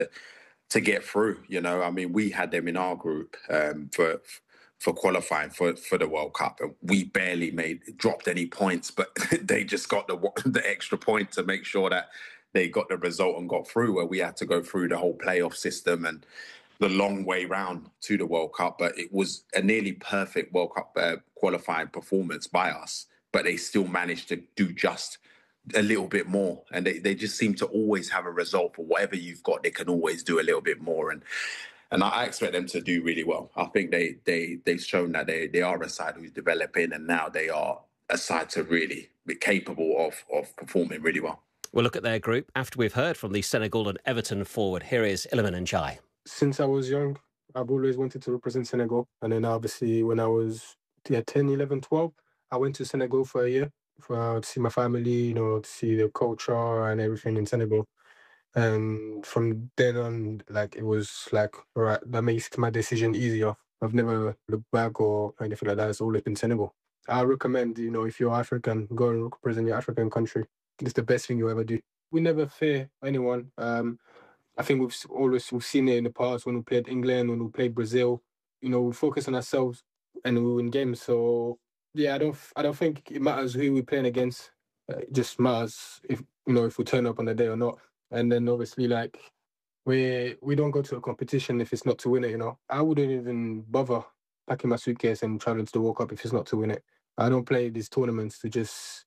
to get through. I mean, we had them in our group for qualifying for the World Cup, and we barely dropped any points, but they just got the extra point to make sure that they got the result and got through, where we had to go through the whole playoff system and the long way round to the World Cup. But it was a nearly perfect World Cup qualifying performance by us, but they still managed to do just a little bit more. And they just seem to always have a result. For whatever you've got, they can always do a little bit more. And I expect them to do really well. I think they've shown that they are a side who's developing, and now they are a side to really be capable of performing really well. We'll look at their group after we've heard from the Senegal and Everton forward. Here is Iliman Ndiaye. Since I was young, I've always wanted to represent Senegal. And then obviously when I was 10, 11, 12, I went to Senegal for a year to see my family, to see the culture and everything in Senegal. And from then on, it was all right, that makes my decision easier. I've never looked back or anything like that. It's always been Senegal. I recommend, if you're African, go and represent your African country. It's the best thing you ever do. We never fear anyone. I think we've seen it in the past when we played England, when we played Brazil. We focus on ourselves and we win games. So yeah, I don't think it matters who we're playing against. It just matters if we turn up on the day or not. And then obviously we don't go to a competition if it's not to win it. I wouldn't even bother packing my suitcase and traveling to the World Cup if it's not to win it. I don't play these tournaments to just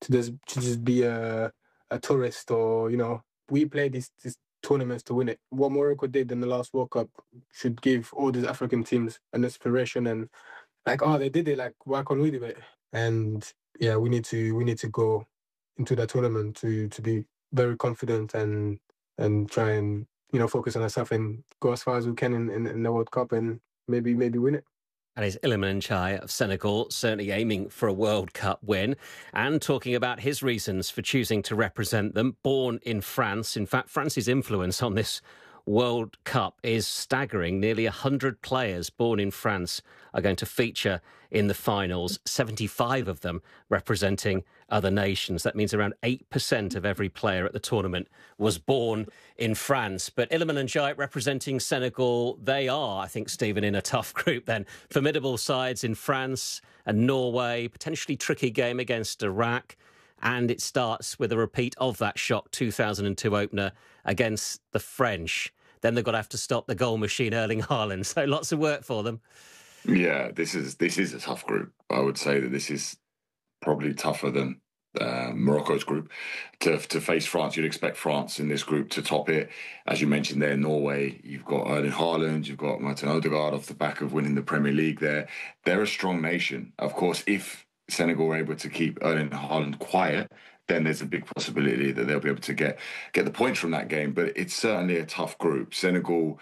be a tourist, or we play these tournaments to win it. What Morocco did in the last World Cup should give all these African teams an inspiration, and they did it, why can't we do it? And yeah, we need to go into that tournament to be very confident and try and focus on ourselves and go as far as we can in the World Cup and maybe win it. That is Iliman Ndiaye of Senegal, certainly aiming for a World Cup win, and talking about his reasons for choosing to represent them. Born in France. In fact, France's influence on this World Cup is staggering. Nearly 100 players born in France are going to feature in the finals, 75 of them representing other nations. That means around 8% of every player at the tournament was born in France. But Iliman Ndiaye representing Senegal, they are, I think, Stephen, in a tough group then. Formidable sides in France and Norway, potentially tricky game against Iraq. And it starts with a repeat of that shock 2002 opener against the French. Then they've got to have to stop the goal machine, Erling Haaland. So lots of work for them. Yeah, this is a tough group. I would say that this is probably tougher than Morocco's group. To face France, you'd expect France in this group to top it. As you mentioned there, Norway, you've got Erling Haaland, you've got Martin Odegaard off the back of winning the Premier League there. They're a strong nation. Of course, if Senegal were able to keep Erling Haaland quiet, then there's a big possibility that they'll be able to get the points from that game. But it's certainly a tough group. Senegal,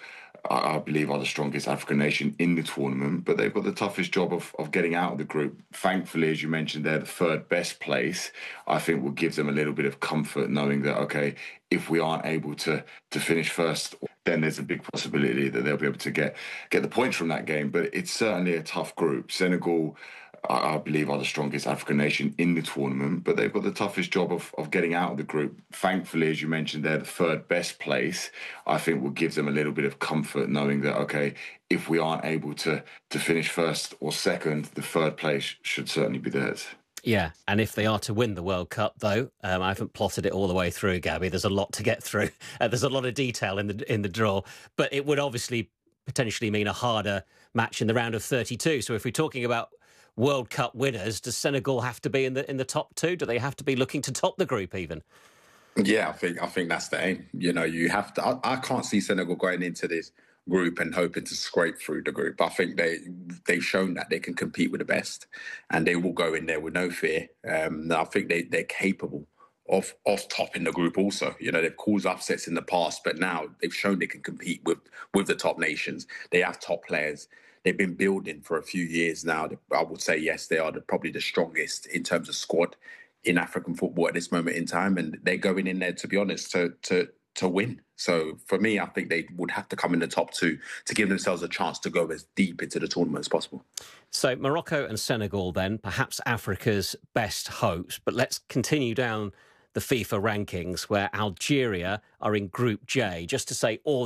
I believe, are the strongest African nation in the tournament, but they've got the toughest job of getting out of the group. Thankfully, as you mentioned, they're the third best place. I think will give them a little bit of comfort knowing that, okay, if we aren't able to finish first, then there's a big possibility that they'll be able to get the points from that game. But it's certainly a tough group. Senegal, I believe, are the strongest African nation in the tournament, but they've got the toughest job of getting out of the group. Thankfully, as you mentioned, they're the third best place. I think will give them a little bit of comfort knowing that, okay, if we aren't able to finish first or second, the third place should certainly be theirs. Yeah, and if they are to win the World Cup, though, I haven't plotted it all the way through, Gabby. There's a lot to get through. There's a lot of detail in the draw, but it would obviously potentially mean a harder match in the round of 32. So if we're talking about World Cup winners, does Senegal have to be in the top two? Do they have to be looking to top the group even? Yeah, I think that's the aim. You have to. I can't see Senegal going into this group and hoping to scrape through the group. I think they've shown that they can compete with the best, and they will go in there with no fear. I think they're capable of topping the group also. They've caused upsets in the past, but now they've shown they can compete with the top nations. They have top players. They've been building for a few years now. I would say, yes, they are probably the strongest in terms of squad in African football at this moment in time. And they're going in there, to be honest, to win. So for me, I think they would have to come in the top two to give themselves a chance to go as deep into the tournament as possible. So Morocco and Senegal then, perhaps Africa's best hopes. But let's continue down the FIFA rankings, where Algeria are in Group J. Just to say all